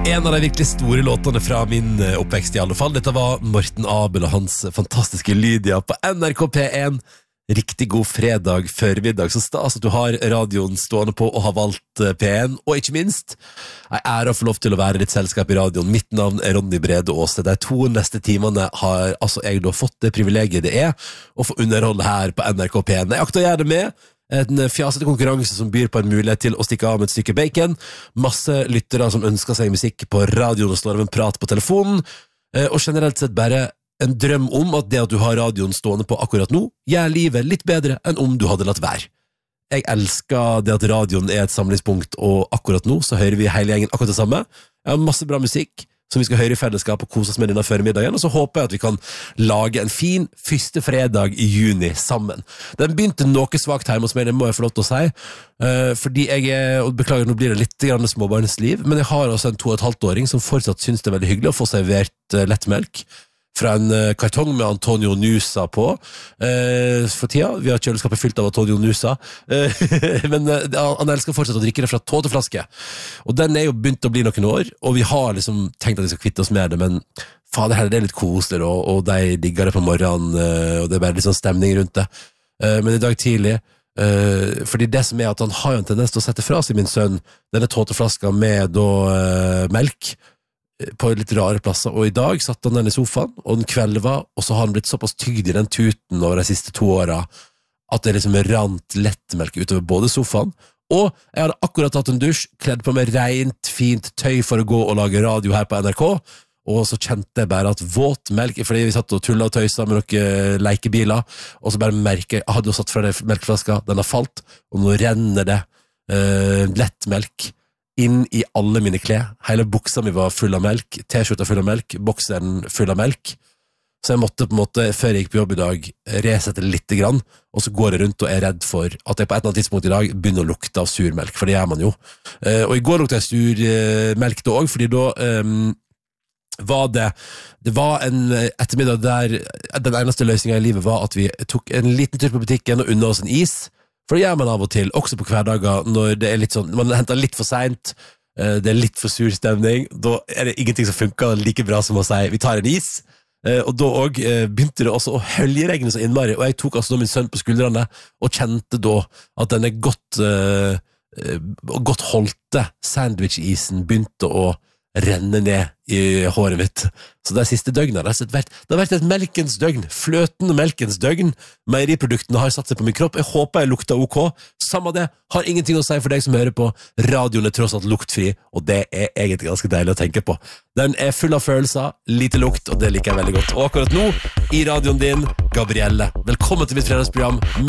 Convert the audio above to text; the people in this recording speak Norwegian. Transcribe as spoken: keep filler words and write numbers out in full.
En av de virkelig store låtene fra min oppvekst i alle fall. Dette var Morten Abel og hans fantastiske Lydia på N R K P én. Riktig god fredag førmiddag. Så stas at du har radioen stående på og har valgt P én. Og ikke minst, jeg ærer å få lov til å være ditt selskap i radioen. Mitt navn er Ronny Brede Aase. De to neste timene har altså jeg da fått det privilegiet det er å få underholde her på N R K P én. Jeg akter å gjøre det med en fjasete konkurranse som byr på en mulighet til å stikke av med et stykke bacon. Masse lyttere som ønsker seg musikk på radioen og slår av en prat på telefonen. Og generelt sett bare en drøm om at det at du har radioen stående på akkurat nå, gjør livet litt bedre enn om du hadde latt være. Jeg elsker det at radioen er et samlingspunkt, og akkurat nå så hører vi hele gjengen akkurat det samme. Jeg har masse bra musikk som vi skal høre i fellesskap og kose oss med denne formiddagen, og så håper jeg at vi kan lage en fin første fredag i juni sammen. Den begynte noe svagt hjemme hos meg, det må jeg få lov til å si, uh, fordi jeg er, og beklager, nå blir det litt grann småbarnsliv, men jeg har også en to og et halvt åring som fortsatt synes det er veldig hyggelig å få servert uh, lettmelk fra en uh, kartong med Antonio Nusa på uh, for tida, vi har kjøleskapet fylt av Antonio Nusa uh, men uh, han elsker fortsatt å drikke det fra tåteflaske, og den er jo begynt å bli noen år, og vi har liksom tenkt at vi skal kvitte oss med det, men faen, det her det er litt koselig, og, og de digger det på morgenen, uh, og det er bare litt sånn stemning rundt det, uh, men i dag tidlig uh, fordi det som er at han har jo en tendens til å sette fra seg min sønn denne tåteflaska med da uh, melk på litt rare plasser, og i dag satt han den i sofaen, og den kvelva, og så har han blitt såpass tygd i den tuten over de siste to åra, at det liksom rant lettmelk utover både sofaen, og jeg hadde akkurat tatt en dusj, kledd på med rent, fint tøy for å gå og lage radio her på N R K, og så kjente jeg bare at våt melk, fordi vi satt og tullet og tøysa med noen leikebiler, og så bare merker jeg, jeg hadde jo satt fra det melkeflaska, den har falt, og nå renner det uh, lettmelk inn i alle mine klær. Hele buksa mi var full av melk, t-skjorta full av melk, bokseren full av melk. Så jeg måtte på en måte, før jeg gikk på jobb i dag, resette litt grann, og så går jeg rundt og er redd for at jeg på et eller annet tidspunkt i dag begynner å lukte av surmelk, for det gjør man jo. Og i går lukte jeg surmelk da også, fordi da um, var det, det var en ettermiddag der den eneste løsningen i livet var at vi tok en liten tur på butikken og unna oss en is. For det gjør man av og til, også på hverdager, når det er litt sånn, man henter litt for sent, det er litt for sur stemning, da er det ingenting som funker like bra som å si, vi tar en is, og da også begynte det også å høljeregne så innmari, og jeg tok altså min sønn på skuldrene, og kjente da at denne godt, godt holdte sandwich-isen begynte å renne ned i håret mitt. Så det siste døgnet det har vært, det har vært et melkens døgn, fløten og melkens døgn. Meieriproduktene har satt seg på min kropp. Jeg håper jeg lukter ok. Samme det, har ingenting å si for deg som hører på. Radioen er tross alt luktfri, og det er egentlig ganske deilig å tenke på. Den er full av følelser, lite lukt, og det liker jeg veldig godt. Og akkurat nå, i radioen din, Gabrielle. Velkommen til mitt fredagsprogram